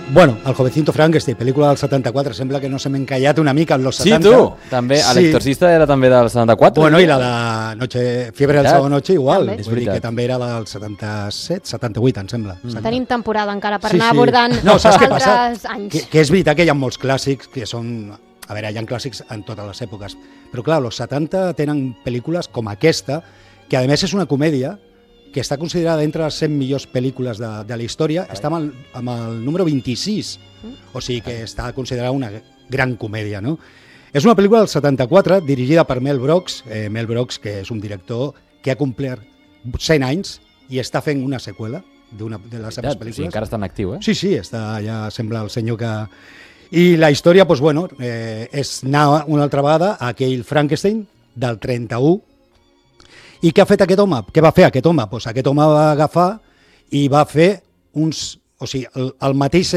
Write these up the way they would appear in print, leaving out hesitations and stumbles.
Bueno, El jovencito Frankenstein, pel·lícula del 74, sembla que no se m'ha encallat una mica en los 70. Sí, tu, també, l'Exorcista era també del 74. Bueno, i la de Fiebre del sábado noche igual, També. vull dir que també era del 77, 78, em sembla. Tenim temporada encara per anar abordant saps què passa? altres anys. Que és veritat que hi ha molts clàssics que són... A veure, hi ha clàssics en totes les èpoques, però clar, els 70 tenen pel·lícules com aquesta, que a més és una comèdia, que està considerada entre les 100 millors pel·lícules de la història, està amb el número 26, o sigui que està considerada una gran comèdia, no? És una pel·lícula del 74, dirigida per Mel Brooks, que és un director que ha complert 100 anys i està fent una seqüela de les seves pel·lícules. Sí, encara està en actiu, eh? Sí, està, ja sembla el senyor que... I la història, doncs, bueno, és anar una altra vegada a aquell Frankenstein del 31. I què ha fet aquest home? Què va fer aquest home? Doncs aquest home va agafar i va fer uns... O sigui, el mateix...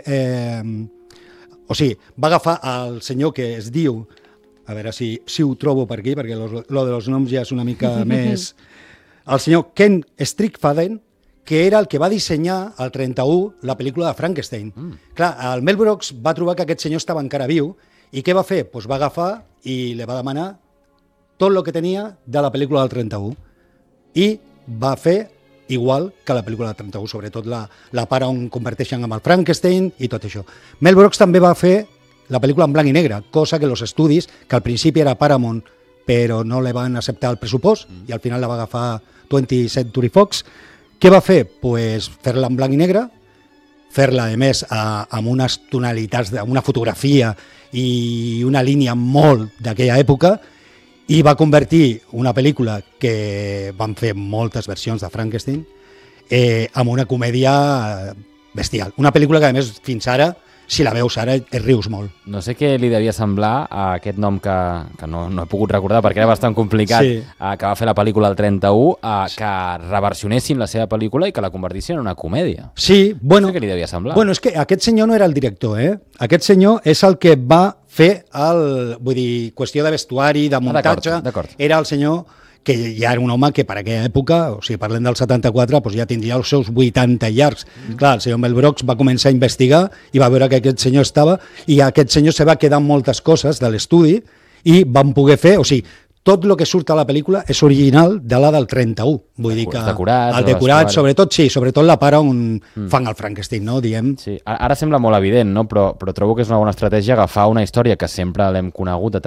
o sigui, va agafar el senyor que es diu... A veure si ho trobo per aquí, perquè lo de los noms ja és una mica més... El senyor Ken Strickfaden, que era el que va dissenyar al 31 la pel·lícula de Frankenstein. Clar, el Mel Brooks va trobar que aquest senyor estava encara viu i què va fer? Doncs va agafar i li va demanar tot el que tenia de la pel·lícula del 31 i va fer igual que la pel·lícula del 31, sobretot la part on converteixen amb el Frankenstein i tot això. Mel Brooks també va fer la pel·lícula en blanc i negre, cosa que els estudis, que al principi era Paramount, però no le van acceptar el pressupost i al final la va agafar 20th Century Fox. Què va fer? Pues fer-la en blanc i negre, fer-la, a més, amb unes tonalitats, amb una fotografia i una línia molt d'aquella època, i va convertir una pel·lícula que van fer moltes versions de Frankenstein en una comèdia bestial. Una pel·lícula que, a més, fins ara, si la veus ara, et rius molt. No sé què li devia semblar a aquest nom que no he pogut recordar perquè era bastant complicat, que va fer la pel·lícula el 31, que reversionessin la seva pel·lícula i que la convertissin en una comèdia. Sí, bueno... No sé què li devia semblar. Bueno, és que aquest senyor no era el director, eh? Aquest senyor és el que va fer vull dir, qüestió de vestuari, de muntatge. D'acord. Era el senyor que ja era un home que per aquella època, o sigui, parlem del 74, doncs ja tindria els seus 80 llargs. Clar, el senyor Mel Brooks va començar a investigar i va veure que aquest senyor estava, i aquest senyor se va quedar amb moltes coses de l'estudi i van poder fer, o sigui, tot el que surt a la pel·lícula és original de la del 31. Vull dir que el decorat, sobretot la part on fan el Frankenstein, no? Diem. Sí, ara sembla molt evident, no? Però trobo que és una bona estratègia agafar una història que sempre l'hem conegut